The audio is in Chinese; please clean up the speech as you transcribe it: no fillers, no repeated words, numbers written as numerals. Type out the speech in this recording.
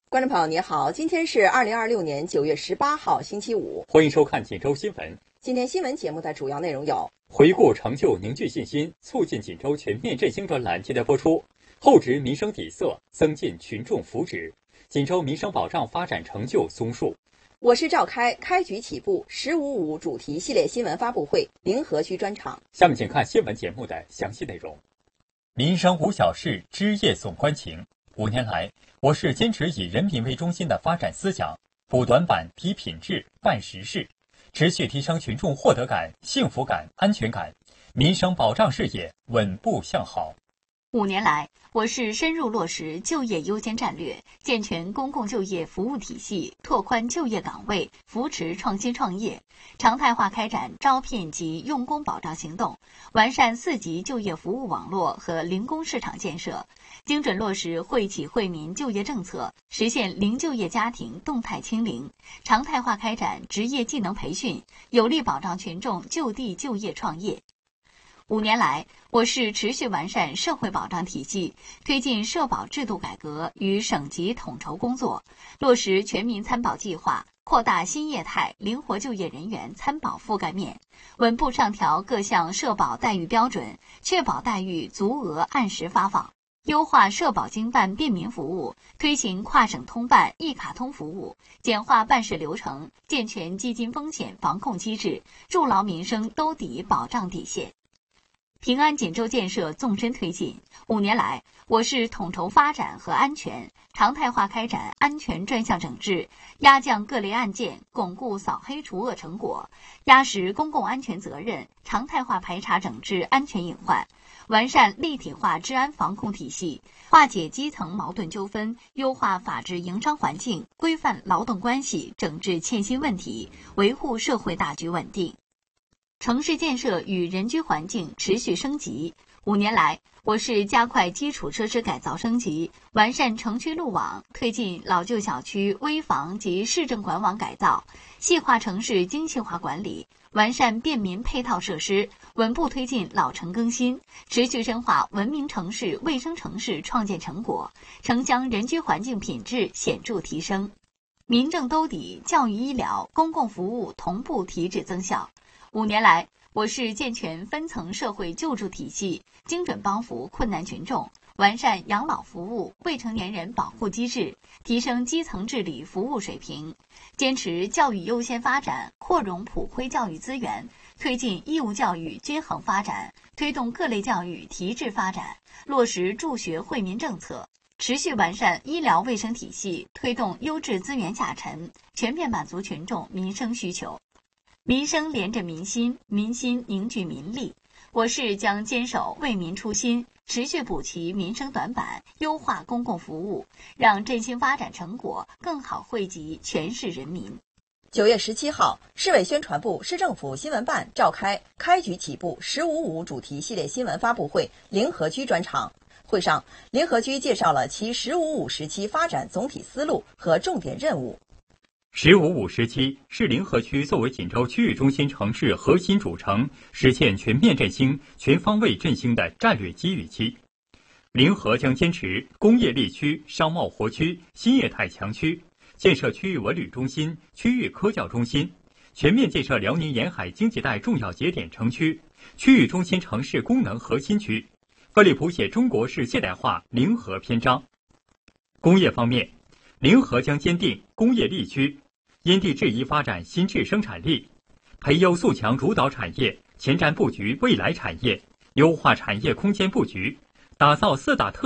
观众朋友你好，今天是2026年9月18号星期五， 欢迎收看锦州新闻。 今天新闻节目的主要内容有： 回顾成就，凝聚信心，促进锦州全面振兴专栏接着播出；厚植民生底色，增进群众福祉；锦州民生保障发展成就综述。 我是赵开，开局起步“15.5”主题系列新闻发布会临河区专场。 下面请看新闻节目的详细内容。民生无小事，枝叶总关情。5年来，我市坚持以人民为中心的发展思想，补短板、提品质、办实事，持续提升群众获得感、幸福感、安全感，民生保障事业稳步向好。 5年来，我市深入落实就业优先战略，健全公共就业服务体系，拓宽就业岗位，扶持创新创业，常态化开展招聘及用工保障行动，完善4级就业服务网络和零工市场建设，精准落实惠企惠民就业政策，实现零就业家庭动态清零，常态化开展职业技能培训，有力保障群众就地就业创业。5年来，我市持续完善社会保障体系，推进社保制度改革与省级统筹工作，落实全民参保计划，扩大新业态灵活就业人员参保覆盖面，稳步上调各项社保待遇标准，确保待遇足额按时发放，优化社保经办便民服务，推行跨省通办一卡通服务，简化办事流程，健全基金风险防控机制，筑牢民生兜底保障底线。平安锦州建设纵深推进，5年来，我市统筹发展和安全，常态化开展安全专项整治，压降各类案件，巩固扫黑除恶成果，压实公共安全责任，常态化排查整治安全隐患，完善立体化治安防控体系，化解基层矛盾纠纷，优化法治营商环境，规范劳动关系，整治欠薪问题，维护社会大局稳定。城市建设与人居环境持续升级，5年来，我市加快基础设施改造升级，完善城区路网，推进老旧小区危房及市政管网改造，细化城市精细化管理，完善便民配套设施，稳步推进老城更新，持续深化文明城市、卫生城市创建成果，城乡人居环境品质显著提升。民政兜底，教育医疗、公共服务同步提质增效。5年来，我市健全分层社会救助体系，精准帮扶困难群众，完善养老服务、未成年人保护机制，提升基层治理服务水平，坚持教育优先发展，扩容普惠教育资源，推进义务教育均衡发展，推动各类教育提质发展，落实助学惠民政策，持续完善医疗卫生体系，推动优质资源下沉，全面满足群众民生需求。民生连着民心，民心凝聚民力。我市将坚守为民初心，持续补齐民生短板，优化公共服务，让振兴发展成果更好惠及全市人民。 9月17号，市委宣传部、市政府新闻办召开开局起步“15.5”主题系列新闻发布会临河区专场。会上，临河区介绍了其“15.5”时期发展总体思路和重点任务。 15.5时期是临河区作为锦州区域中心城市核心主城，实现全面振兴、全方位振兴的战略机遇期。临河将坚持工业力区、商贸活区、新业态强区，建设区域文旅中心、区域科教中心，全面建设辽宁沿海经济带重要节点城区、区域中心城市功能核心区，奋力谱写中国式现代化临河篇章。工业方面，临河将坚定工业力区，因地制宜发展新质生产力，培优速强主导产业，前瞻布局未来产业，优化产业空间布局，打造4大特